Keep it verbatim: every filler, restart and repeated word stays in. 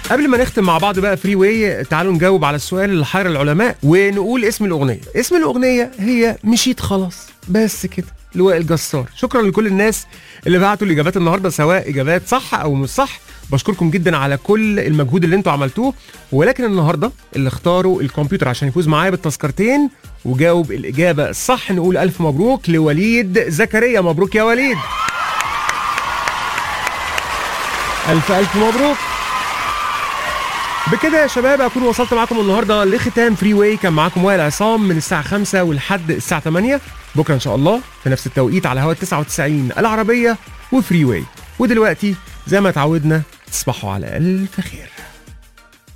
قبل ما نختم مع بعض بقى فري واي، تعالوا نجاوب على السؤال اللي حير العلماء ونقول اسم الاغنيه. اسم الاغنيه هي مشيت خلاص، بس كده، لوائل جسار. شكرا لكل الناس اللي بعتوا الاجابات النهارده، سواء اجابات صح او مش صح. بشكركم جدا على كل المجهود اللي انتوا عملتوه. ولكن النهارده اللي اختاروا الكمبيوتر عشان يفوز معايا بالتذكرتين وجاوب الاجابه الصح، نقول الف مبروك لوليد زكريا. مبروك يا وليد، الف الف مبروك. بكده يا شباب اكون وصلت معاكم النهارده لختام فري واي. كان معاكم وائل عصام من الساعه خمسة ولحد الساعه ثمانية. بكره ان شاء الله في نفس التوقيت على هوا تسعة وتسعين العربيه وفري واي. ودلوقتي زي ما اتعودنا تصبحوا على الف خير.